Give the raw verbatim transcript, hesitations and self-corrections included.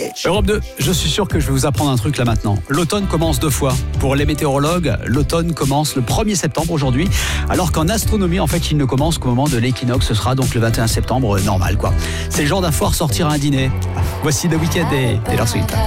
Europe deux, je suis sûr que je vais vous apprendre un truc là maintenant. L'automne commence deux fois. Pour les météorologues, l'automne commence le premier septembre aujourd'hui, alors qu'en astronomie, en fait, il ne commence qu'au moment de l'équinoxe. Ce sera donc le vingt et un septembre, euh, normal quoi. C'est le genre d'info à ressortir à un dîner. Voici The Weeknd et Taylor Swift.